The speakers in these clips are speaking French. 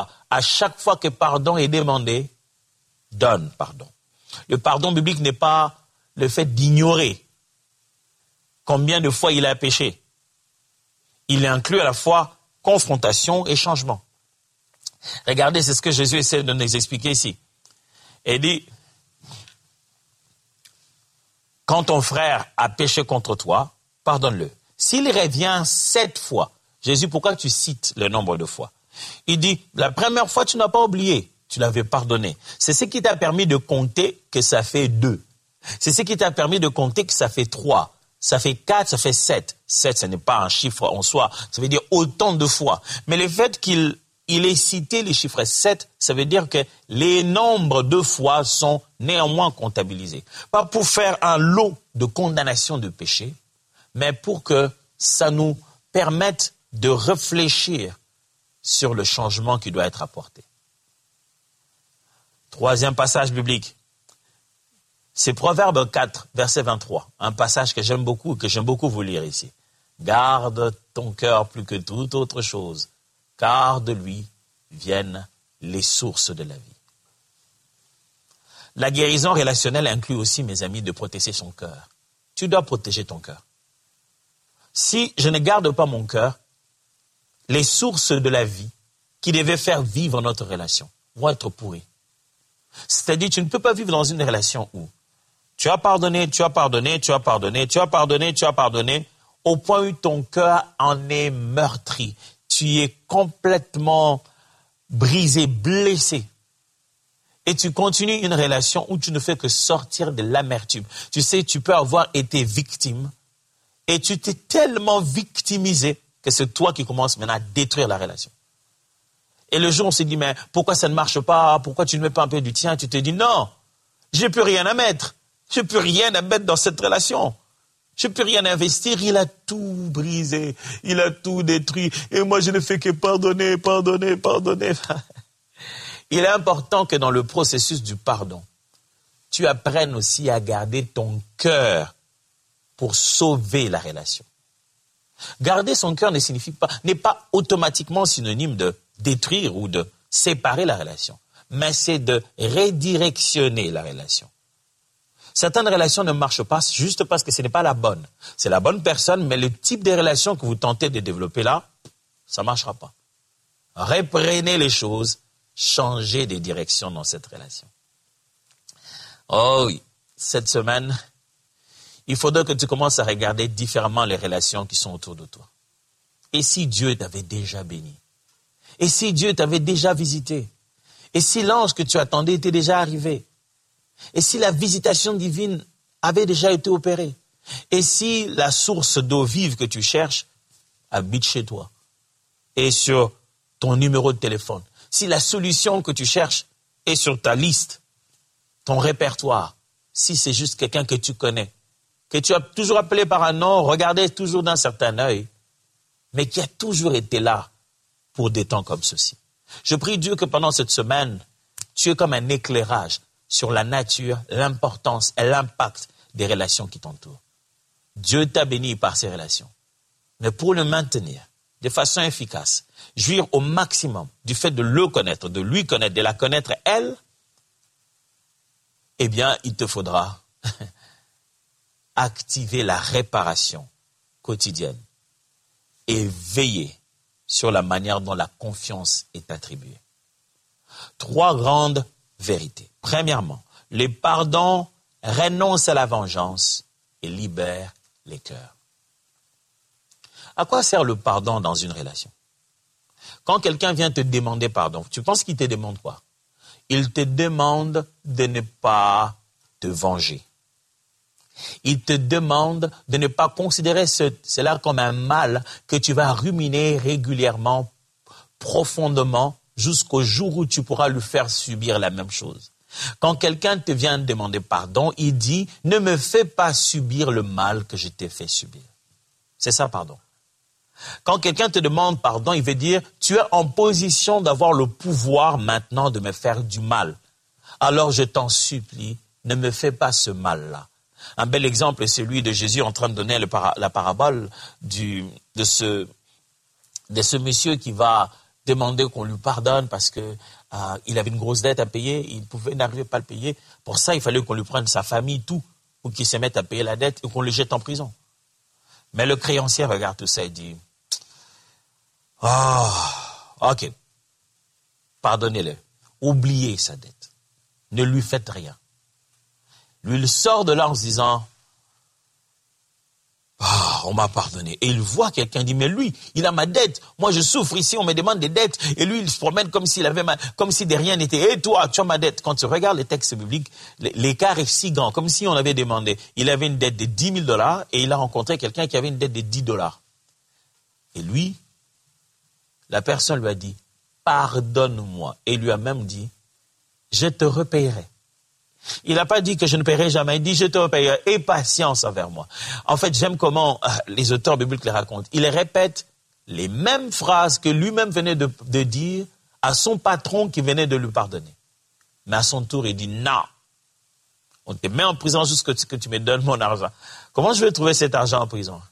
à chaque fois que pardon est demandé, donne pardon. Le pardon biblique n'est pas le fait d'ignorer combien de fois il a péché. Il inclut à la fois confrontation et changement. Regardez, c'est ce que Jésus essaie de nous expliquer ici. Il dit, quand ton frère a péché contre toi, pardonne-le. S'il revient 7 fois, Jésus, pourquoi tu cites le nombre de fois? Il dit, la première fois, tu n'as pas oublié, tu l'avais pardonné. C'est ce qui t'a permis de compter que ça fait 2. C'est ce qui t'a permis de compter que ça fait 3. Ça fait 4, ça fait 7. 7, ce n'est pas un chiffre en soi. Ça veut dire autant de fois. Mais le fait qu'il ait cité les chiffres 7, ça veut dire que les nombres de fois sont néanmoins comptabilisés. Pas pour faire un lot de condamnation de péché, mais pour que ça nous permette de réfléchir sur le changement qui doit être apporté. Troisième passage biblique. C'est Proverbe 4, verset 23, un passage que j'aime beaucoup vous lire ici. Garde ton cœur plus que toute autre chose, car de lui viennent les sources de la vie. La guérison relationnelle inclut aussi, mes amis, de protéger son cœur. Tu dois protéger ton cœur. Si je ne garde pas mon cœur, les sources de la vie qui devaient faire vivre notre relation vont être pourries. C'est-à-dire, tu ne peux pas vivre dans une relation où tu as pardonné, au point où ton cœur en est meurtri. Tu es complètement brisé, blessé. Et tu continues une relation où tu ne fais que sortir de l'amertume. Tu sais, tu peux avoir été victime et tu t'es tellement victimisé que c'est toi qui commences maintenant à détruire la relation. Et le jour où on s'est dit, mais pourquoi ça ne marche pas? Pourquoi tu ne mets pas un peu du tien? Tu te dis, non, j'ai plus rien à mettre. J'ai plus rien à mettre dans cette relation. Je ne peux rien investir. Il a tout brisé. Il a tout détruit. Et moi, je ne fais que pardonner. Il est important que dans le processus du pardon, tu apprennes aussi à garder ton cœur pour sauver la relation. Garder son cœur n'est pas automatiquement synonyme de détruire ou de séparer la relation, mais c'est de redirectionner la relation. Certaines relations ne marchent pas juste parce que ce n'est pas la bonne. C'est la bonne personne, mais le type de relation que vous tentez de développer là, ça ne marchera pas. Reprenez les choses, changez de direction dans cette relation. Oh oui, cette semaine, il faudrait que tu commences à regarder différemment les relations qui sont autour de toi. Et si Dieu t'avait déjà béni? Et si Dieu t'avait déjà visité? Et si l'ange que tu attendais était déjà arrivé? Et si la visitation divine avait déjà été opérée? Et si la source d'eau vive que tu cherches habite chez toi et sur ton numéro de téléphone? Si la solution que tu cherches est sur ta liste, ton répertoire, si c'est juste quelqu'un que tu connais, que tu as toujours appelé par un nom, regardé toujours d'un certain œil, mais qui a toujours été là pour des temps comme ceci. Je prie Dieu que pendant cette semaine, tu es comme un éclairage sur la nature, l'importance et l'impact des relations qui t'entourent. Dieu t'a béni par ces relations. Mais pour le maintenir de façon efficace, jouir au maximum du fait de le connaître, de lui connaître, de la connaître elle, eh bien, il te faudra activer la réparation quotidienne et veiller sur la manière dont la confiance est attribuée. 3 grandes vérités. Premièrement, le pardon renonce à la vengeance et libère les cœurs. À quoi sert le pardon dans une relation? Quand quelqu'un vient te demander pardon, tu penses qu'il te demande quoi? Il te demande de ne pas te venger. Il te demande de ne pas considérer cela comme un mal que tu vas ruminer régulièrement, profondément, jusqu'au jour où tu pourras lui faire subir la même chose. Quand quelqu'un te vient demander pardon, il dit « Ne me fais pas subir le mal que je t'ai fait subir ». C'est ça, pardon. Quand quelqu'un te demande pardon, il veut dire « Tu es en position d'avoir le pouvoir maintenant de me faire du mal. Alors je t'en supplie, ne me fais pas ce mal-là. » Un bel exemple est celui de Jésus en train de donner la parabole de ce monsieur qui va demandé qu'on lui pardonne parce que il avait une grosse dette à payer, il n'arrivait pas à le payer. Pour ça, il fallait qu'on lui prenne sa famille, tout, pour qu'il se mette à payer la dette et qu'on le jette en prison. Mais le créancier regarde tout ça et dit, ok, pardonnez-le, oubliez sa dette, ne lui faites rien. Lui, il sort de là en se disant, on m'a pardonné. Et il voit quelqu'un, dit, mais lui, il a ma dette. Moi, je souffre ici, on me demande des dettes. Et lui, il se promène comme s'il avait comme si de rien n'était. Et toi, tu as ma dette. Quand tu regardes les textes bibliques, l'écart est si grand, comme si on avait demandé. Il avait une dette de $10 000 et il a rencontré quelqu'un qui avait une dette de $10. Et lui, la personne lui a dit, pardonne-moi. Et il lui a même dit, je te repayerai. Il n'a pas dit que je ne paierai jamais, il dit je te repayerai, aie patience envers moi. En fait, j'aime comment les auteurs bibliques les racontent. Ils répètent les mêmes phrases que lui-même venait de dire à son patron qui venait de lui pardonner. Mais à son tour, il dit non, on te met en prison jusqu'à ce que tu me donnes mon argent. Comment je vais trouver cet argent en prison?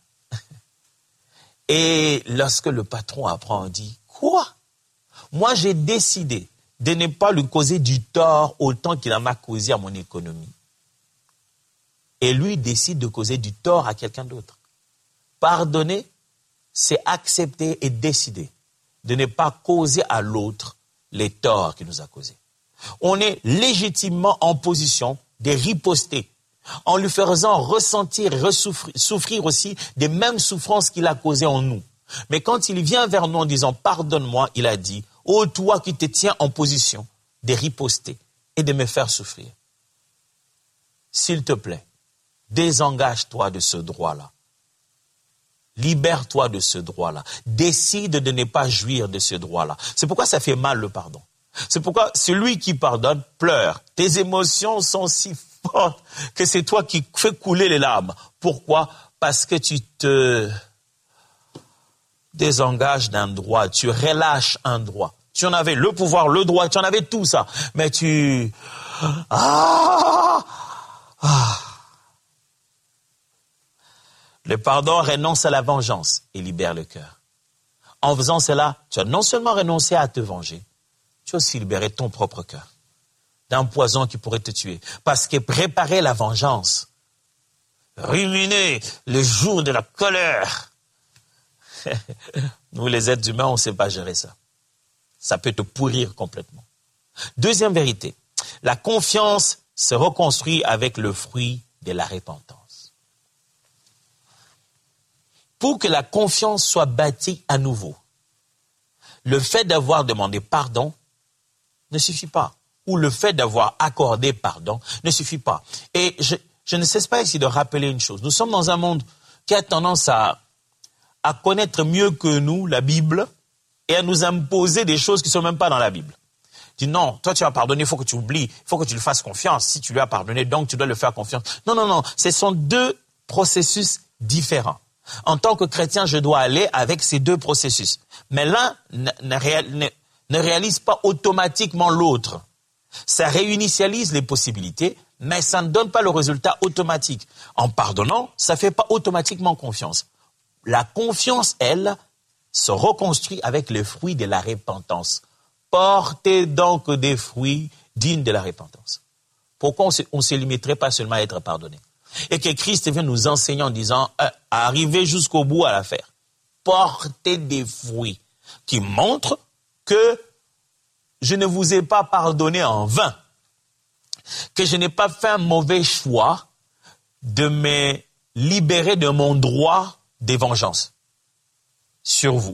Et lorsque le patron apprend, on dit quoi? Moi, j'ai décidé de ne pas lui causer du tort autant qu'il en m'a causé à mon économie. Et lui décide de causer du tort à quelqu'un d'autre. Pardonner, c'est accepter et décider de ne pas causer à l'autre les torts qu'il nous a causés. On est légitimement en position de riposter, en lui faisant ressentir et souffrir aussi des mêmes souffrances qu'il a causées en nous. Mais quand il vient vers nous en disant « pardonne-moi », il a dit « ô toi qui te tiens en position de riposter et de me faire souffrir, s'il te plaît, désengage-toi de ce droit-là. Libère-toi de ce droit-là. Décide de ne pas jouir de ce droit-là. » C'est pourquoi ça fait mal le pardon. C'est pourquoi celui qui pardonne pleure. Tes émotions sont si fortes que c'est toi qui fais couler les larmes. Pourquoi? Parce que tu te désengages d'un droit, tu relâches un droit. Tu en avais le pouvoir, le droit, tu en avais tout ça. Mais tu... Le pardon renonce à la vengeance et libère le cœur. En faisant cela, tu as non seulement renoncé à te venger, tu as aussi libéré ton propre cœur d'un poison qui pourrait te tuer. Parce que préparer la vengeance, ruminer le jour de la colère, nous les êtres humains, on ne sait pas gérer ça. Ça peut te pourrir complètement. Deuxième vérité, la confiance se reconstruit avec le fruit de la repentance. Pour que la confiance soit bâtie à nouveau, le fait d'avoir demandé pardon ne suffit pas. Ou le fait d'avoir accordé pardon ne suffit pas. Et je ne cesse pas ici de rappeler une chose. Nous sommes dans un monde qui a tendance à connaître mieux que nous la Bible et à nous imposer des choses qui ne sont même pas dans la Bible. Dis non, toi tu as pardonné, il faut que tu oublies, il faut que tu lui fasses confiance. Si tu lui as pardonné, donc tu dois le faire confiance. Non, ce sont deux processus différents. En tant que chrétien, je dois aller avec ces deux processus. Mais l'un ne réalise pas automatiquement l'autre. Ça réinitialise les possibilités, mais ça ne donne pas le résultat automatique. En pardonnant, ça ne fait pas automatiquement confiance. La confiance, elle, se reconstruit avec les fruits de la repentance. Portez donc des fruits dignes de la repentance. Pourquoi on ne se limiterait pas seulement à être pardonné? Et que Christ vient nous enseigner en disant, arrivez jusqu'au bout à l'affaire. Portez des fruits qui montrent que je ne vous ai pas pardonné en vain, que je n'ai pas fait un mauvais choix de me libérer de mon droit de vengeance sur vous.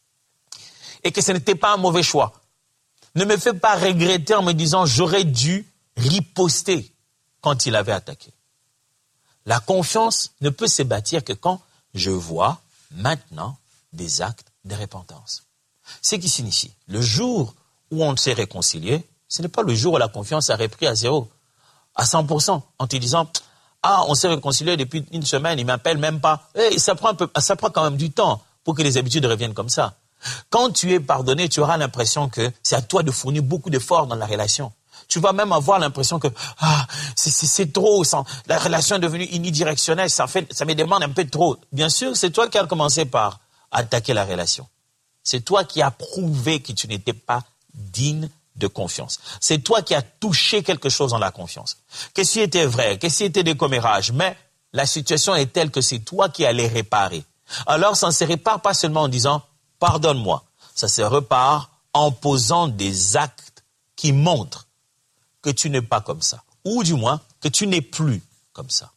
Et que ce n'était pas un mauvais choix. Ne me fais pas regretter en me disant j'aurais dû riposter quand il avait attaqué. La confiance ne peut se bâtir que quand je vois maintenant des actes de repentance. Ce qui signifie, le jour où on s'est réconcilié, ce n'est pas le jour où la confiance a repris à 0, à 100%, en te disant « Ah, on s'est réconcilié depuis une semaine, il ne m'appelle même pas. » Ça prend quand même du temps pour que les habitudes reviennent comme ça. Quand tu es pardonné, tu auras l'impression que c'est à toi de fournir beaucoup d'efforts dans la relation. Tu vas même avoir l'impression que c'est trop, la relation est devenue unidirectionnelle, ça me demande un peu trop. Bien sûr, c'est toi qui as commencé par attaquer la relation. C'est toi qui as prouvé que tu n'étais pas digne de confiance. C'est toi qui as touché quelque chose dans la confiance. Qu'est-ce qui était vrai? Qu'est-ce qui était des commérages? Mais la situation est telle que c'est toi qui allais réparer. Alors, ça ne se répare pas seulement en disant « pardonne-moi ». Ça se répare en posant des actes qui montrent que tu n'es pas comme ça. Ou du moins, que tu n'es plus comme ça.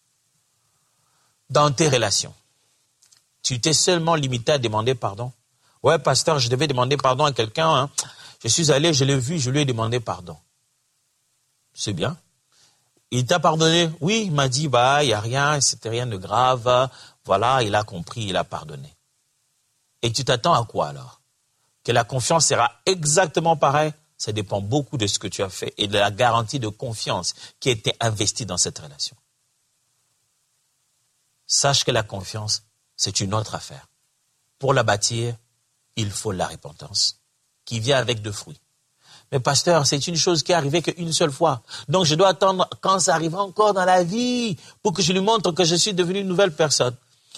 Dans tes relations, tu t'es seulement limité à demander pardon. Ouais, pasteur, je devais demander pardon à quelqu'un. Hein. Je suis allé, je l'ai vu, je lui ai demandé pardon. C'est bien. Il t'a pardonné? Oui, il m'a dit, il n'y a rien, c'était rien de grave. Voilà, il a compris, il a pardonné. Et tu t'attends à quoi alors? Que la confiance sera exactement pareille? Ça dépend beaucoup de ce que tu as fait et de la garantie de confiance qui a été investie dans cette relation. Sache que la confiance, c'est une autre affaire. Pour la bâtir, il faut la repentance, qui vient avec de fruits. Mais pasteur, c'est une chose qui est arrivée qu'une seule fois. Donc je dois attendre quand ça arrivera encore dans la vie pour que je lui montre que je suis devenu une nouvelle personne.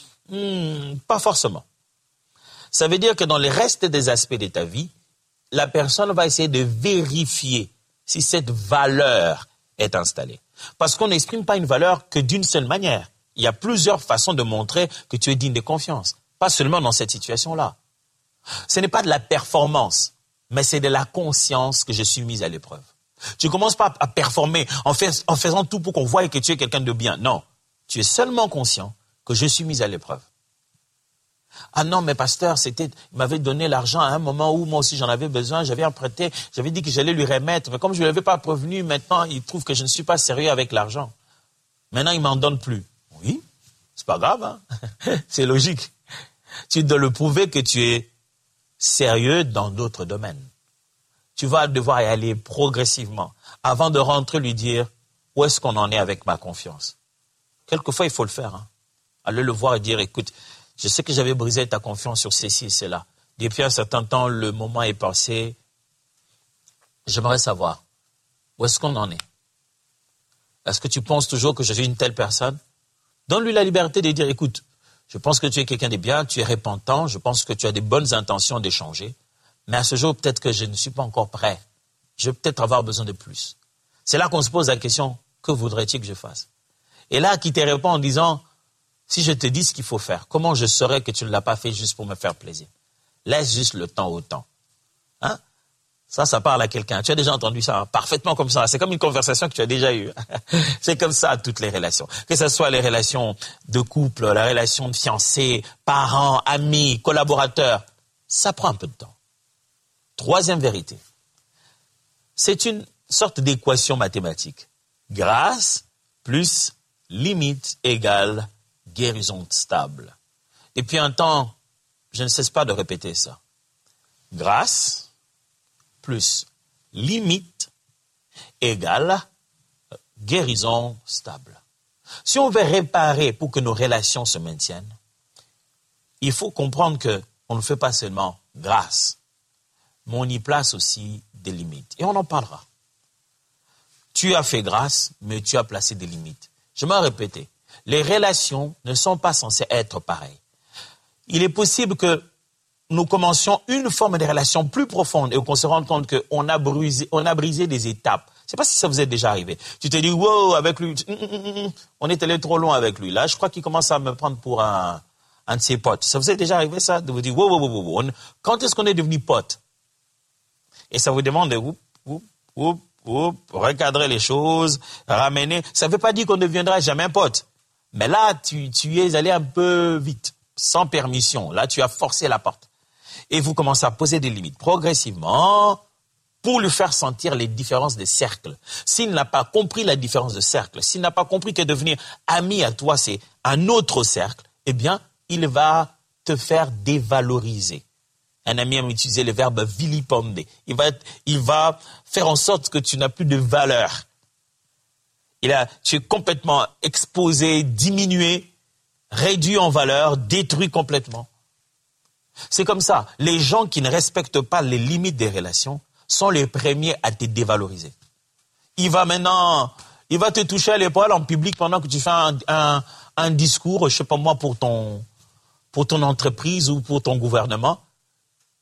Pas forcément. Ça veut dire que dans le reste des aspects de ta vie, la personne va essayer de vérifier si cette valeur est installée. Parce qu'on n'exprime pas une valeur que d'une seule manière. Il y a plusieurs façons de montrer que tu es digne de confiance. Pas seulement dans cette situation-là. Ce n'est pas de la performance, mais c'est de la conscience que je suis mise à l'épreuve. Tu ne commences pas à performer en faisant tout pour qu'on voie que tu es quelqu'un de bien. Non, tu es seulement conscient que je suis mise à l'épreuve. Ah non, mais pasteur, il m'avait donné l'argent à un moment où moi aussi j'en avais besoin, j'avais emprunté, j'avais dit que j'allais lui remettre, mais comme je ne l'avais pas prévenu, maintenant il trouve que je ne suis pas sérieux avec l'argent. Maintenant il m'en donne plus. Oui, c'est pas grave, hein? C'est logique. Tu dois le prouver que tu es sérieux dans d'autres domaines. Tu vas devoir y aller progressivement avant de rentrer lui dire où est-ce qu'on en est avec ma confiance. Quelquefois, il faut le faire. Hein? Aller le voir et dire, écoute, je sais que j'avais brisé ta confiance sur ceci et cela. Depuis un certain temps, le moment est passé. J'aimerais savoir où est-ce qu'on en est. Est-ce que tu penses toujours que je suis une telle personne? Donne-lui la liberté de dire, écoute, je pense que tu es quelqu'un de bien, tu es repentant, je pense que tu as des bonnes intentions d'échanger, mais à ce jour, peut-être que je ne suis pas encore prêt. Je vais peut-être avoir besoin de plus. C'est là qu'on se pose la question, que voudrais-tu que je fasse? Et là, qui te répond en disant, si je te dis ce qu'il faut faire, comment je saurais que tu ne l'as pas fait juste pour me faire plaisir? Laisse juste le temps au temps. Hein? Ça parle à quelqu'un. Tu as déjà entendu ça, hein? Parfaitement comme ça. C'est comme une conversation que tu as déjà eue. C'est comme ça toutes les relations. Que ce soit les relations de couple, la relation de fiancés, parents, amis, collaborateurs. Ça prend un peu de temps. Troisième vérité. C'est une sorte d'équation mathématique. Grâce plus limite égale guérison stable. Et puis un temps, je ne cesse pas de répéter ça. Grâce plus limite égale guérison stable. Si on veut réparer pour que nos relations se maintiennent, il faut comprendre qu'on ne fait pas seulement grâce, mais on y place aussi des limites. Et on en parlera. Tu as fait grâce, mais tu as placé des limites. Je m'en répéter. Les relations ne sont pas censées être pareilles. Il est possible que nous commencions une forme de relation plus profonde et qu'on se rende compte qu'on a brisé des étapes. Je ne sais pas si ça vous est déjà arrivé. Tu te dis, wow, avec lui, on est allé trop loin avec lui. Là, je crois qu'il commence à me prendre pour un de ses potes. Ça vous est déjà arrivé, ça, de vous dire, wow. Quand est-ce qu'on est devenu potes? Et ça vous demande de recadrer les choses, ramener. Ça ne veut pas dire qu'on ne deviendra jamais pote. Mais là, tu es allé un peu vite, sans permission. Là, tu as forcé la porte. Et vous commencez à poser des limites progressivement pour lui faire sentir les différences des cercles. S'il n'a pas compris la différence de cercle, s'il n'a pas compris que devenir ami à toi, c'est un autre cercle, eh bien, il va te faire dévaloriser. Un ami aime utiliser le verbe vilipender. Il va faire en sorte que tu n'as plus de valeur. Tu es complètement exposé, diminué, réduit en valeur, détruit complètement. C'est comme ça. Les gens qui ne respectent pas les limites des relations sont les premiers à te dévaloriser. Il va te toucher à l'épaule en public pendant que tu fais un discours, je sais pas moi, pour ton entreprise ou pour ton gouvernement.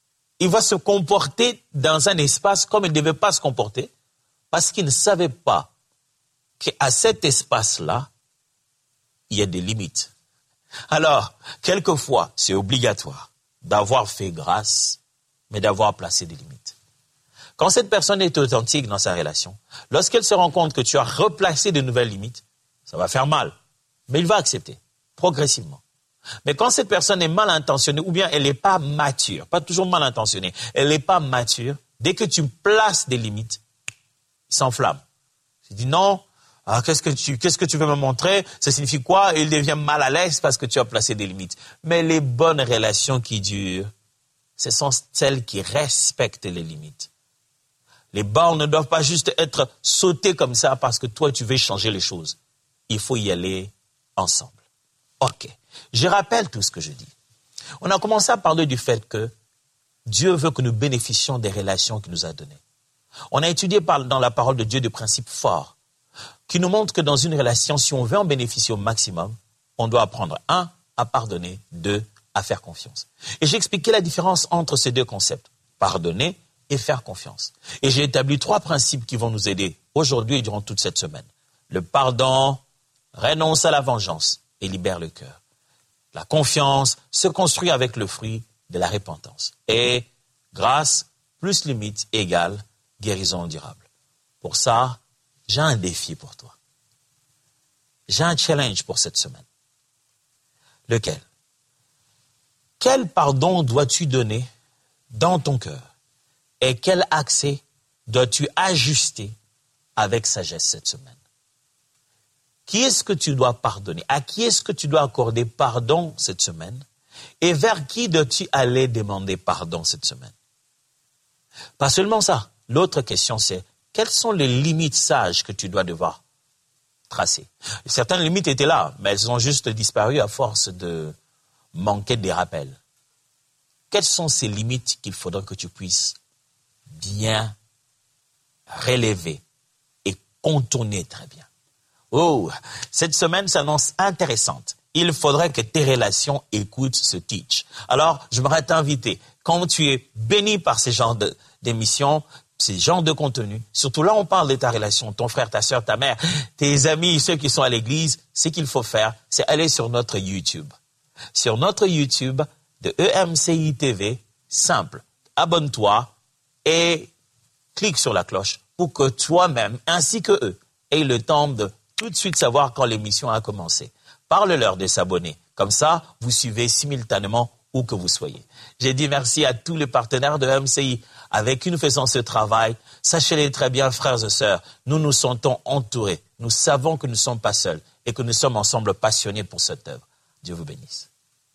il va se comporter dans un espace comme il ne devait pas se comporter parce qu'il ne savait pas qu'à cet espace-là, il y a des limites. Alors, quelquefois, c'est obligatoire d'avoir fait grâce, mais d'avoir placé des limites. Quand cette personne est authentique dans sa relation, lorsqu'elle se rend compte que tu as replacé de nouvelles limites, ça va faire mal, mais il va accepter, progressivement. Mais quand cette personne est mal intentionnée, ou bien elle n'est pas mature, pas toujours mal intentionnée, elle n'est pas mature, dès que tu places des limites, il s'enflamme. Il dit non, qu'est-ce que tu veux me montrer? Ça signifie quoi? Il devient mal à l'aise parce que tu as placé des limites. Mais les bonnes relations qui durent, ce sont celles qui respectent les limites. Les bornes ne doivent pas juste être sautées comme ça parce que toi tu veux changer les choses. Il faut y aller ensemble. Ok. Je rappelle tout ce que je dis. On a commencé à parler du fait que Dieu veut que nous bénéficions des relations qu'il nous a données. On a étudié dans la parole de Dieu des principes forts qui nous montrent que dans une relation, si on veut en bénéficier au maximum, on doit apprendre 1, à pardonner, 2, à faire confiance. Et j'ai expliqué la différence entre ces deux concepts, pardonner et faire confiance. Et j'ai établi 3 principes qui vont nous aider aujourd'hui et durant toute cette semaine. Le pardon renonce à la vengeance et libère le cœur. La confiance se construit avec le fruit de la repentance. Et grâce plus limite égale guérison durable. Pour ça, j'ai un défi pour toi. J'ai un challenge pour cette semaine. Lequel? Quel pardon dois-tu donner dans ton cœur? Et quel accès dois-tu ajuster avec sagesse cette semaine? Qui est-ce que tu dois pardonner? À qui est-ce que tu dois accorder pardon cette semaine? Et vers qui dois-tu aller demander pardon cette semaine? Pas seulement ça. L'autre question, c'est quelles sont les limites sages que tu dois devoir tracer? Certaines limites étaient là, mais elles ont juste disparu à force de manquer des rappels. Quelles sont ces limites qu'il faudra que tu puisses bien relever et contourner très bien? Oh, cette semaine s'annonce intéressante. Il faudrait que tes relations écoutent ce teach. Alors, je m'aurais t'inviter, quand tu es béni par ces genres d'émissions, ces genres de contenus, surtout là on parle de ta relation, ton frère, ta soeur, ta mère, tes amis, ceux qui sont à l'église, ce qu'il faut faire, c'est aller sur notre YouTube. Sur notre YouTube de EMCI TV, simple, abonne-toi et clique sur la cloche pour que toi-même, ainsi que eux, aient le temps de tout de suite savoir quand l'émission a commencé. Parle-leur de s'abonner. Comme ça, vous suivez simultanément où que vous soyez. J'ai dit merci à tous les partenaires de MCI avec qui nous faisons ce travail. Sachez-les très bien, frères et sœurs, nous nous sentons entourés. Nous savons que nous ne sommes pas seuls et que nous sommes ensemble passionnés pour cette œuvre. Dieu vous bénisse.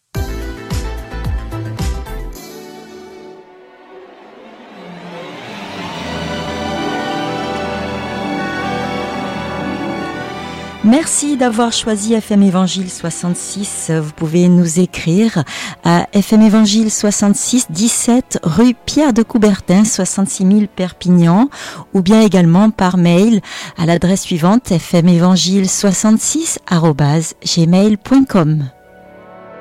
Merci d'avoir choisi FM Évangile 66. Vous pouvez nous écrire à FM Évangile 66, 17 rue Pierre de Coubertin, 66 000 Perpignan, ou bien également par mail à l'adresse suivante fmévangile66@gmail.com.